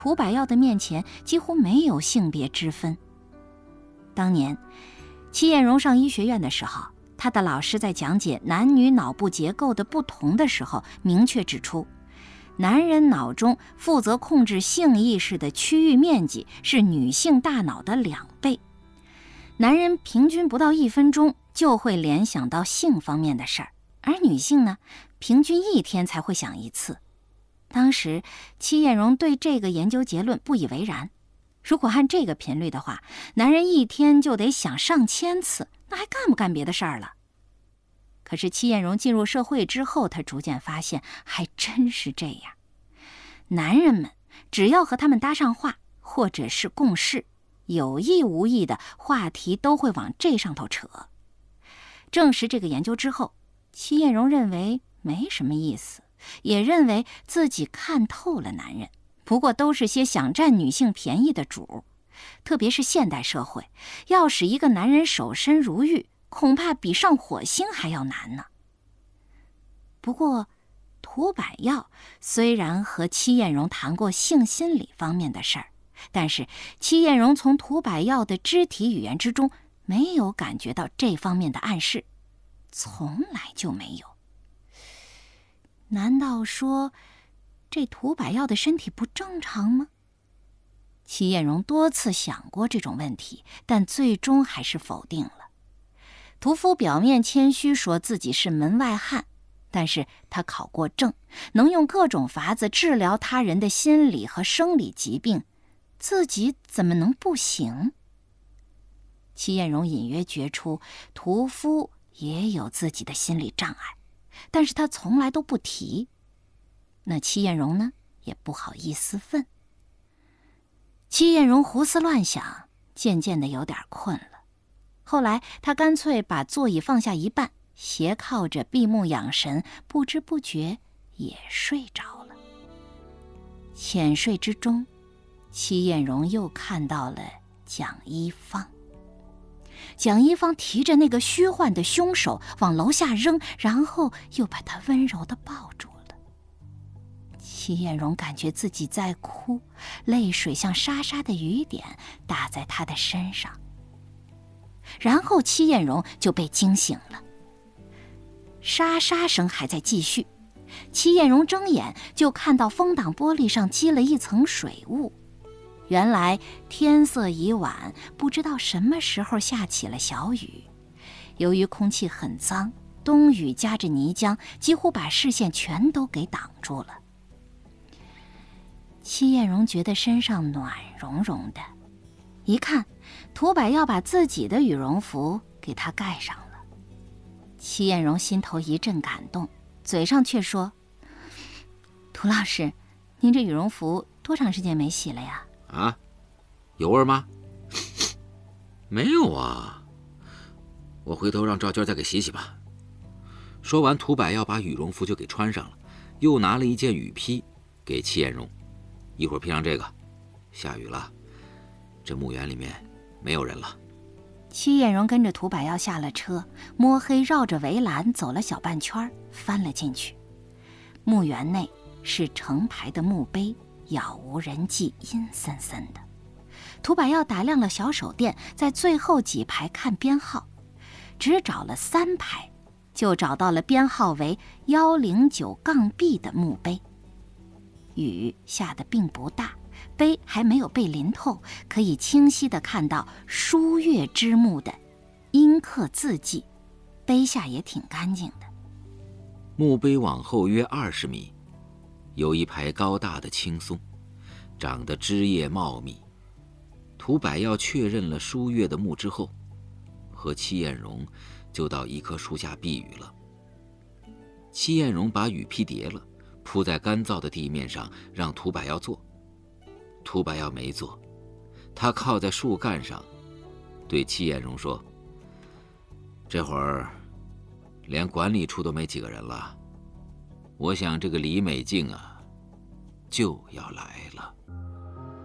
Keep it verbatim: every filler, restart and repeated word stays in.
涂百耀的面前几乎没有性别之分。当年戚艳荣上医学院的时候，他的老师在讲解男女脑部结构的不同的时候，明确指出，男人脑中负责控制性意识的区域面积是女性大脑的两倍。男人平均不到一分钟就会联想到性方面的事儿，而女性呢，平均一天才会想一次。当时戚艳荣对这个研究结论不以为然，如果按这个频率的话，男人一天就得想上千次，那还干不干别的事儿了？可是戚艳荣进入社会之后，她逐渐发现还真是这样。男人们只要和他们搭上话，或者是共事，有意无意的话题都会往这上头扯。证实这个研究之后，戚艳荣认为没什么意思，也认为自己看透了男人，不过都是些想占女性便宜的主。特别是现代社会，要使一个男人守身如玉，恐怕比上火星还要难呢。不过涂百耀虽然和戚艳荣谈过性心理方面的事儿，但是戚艳荣从涂百耀的肢体语言之中没有感觉到这方面的暗示，从来就没有。难道说这涂百耀的身体不正常吗？戚艳荣多次想过这种问题，但最终还是否定了。屠夫表面谦虚说自己是门外汉，但是他考过证，能用各种法子治疗他人的心理和生理疾病，自己怎么能不行？戚艳荣隐约觉出屠夫也有自己的心理障碍，但是他从来都不提。那戚艳荣呢，也不好意思问。戚艳荣胡思乱想，渐渐的有点困了。后来他干脆把座椅放下一半，斜靠着闭目养神，不知不觉也睡着了。浅睡之中，戚艳荣又看到了蒋一芳。蒋一芳提着那个虚幻的凶手往楼下扔，然后又把他温柔地抱住了。戚艳荣感觉自己在哭，泪水像沙沙的雨点打在他的身上。然后戚艳荣就被惊醒了，沙沙声还在继续。戚艳荣睁眼就看到风挡玻璃上积了一层水雾，原来天色已晚，不知道什么时候下起了小雨。由于空气很脏，冬雨夹着泥浆，几乎把视线全都给挡住了。戚艳荣觉得身上暖融融的，一看涂百耀把自己的羽绒服给他盖上了。戚艳荣心头一阵感动，嘴上却说：“涂老师，您这羽绒服多长时间没洗了呀？” 啊，有味吗？没有啊，我回头让赵娟再给洗洗吧。说完，涂百耀把羽绒服就给穿上了，又拿了一件雨披给戚艳荣，一会儿披上这个。下雨了，这墓园里面没有人了。 戚艳荣跟着涂百耀下了车，摸黑绕着围栏走了小半圈，翻了进去。墓园内是成排的墓碑，杳无人迹，阴森森的。涂百耀打亮了小手电，在最后几排看编号，只找了三排，就找到了编号为一零九 B 的墓碑。雨下得并不大，碑还没有被淋透，可以清晰地看到书月之墓的阴刻字迹，碑下也挺干净的。 墓碑往后约二十米，有一排高大的青松，长得枝叶茂密。涂百耀确认了书月的墓之后，和戚艳荣就到一棵树下避雨了。戚艳荣把雨披叠了，铺在干燥的地面上，让涂百耀坐。涂百耀没坐，他靠在树干上，对戚艳荣说：“这会儿连管理处都没几个人了，我想这个李美静啊，就要来了。”